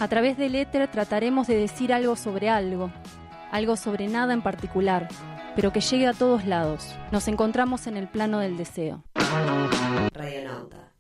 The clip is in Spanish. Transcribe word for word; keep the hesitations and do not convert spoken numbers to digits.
A través del éter trataremos de decir algo sobre algo, algo sobre nada en particular, pero que llegue a todos lados. Nos encontramos en el plano del deseo. Radionauta.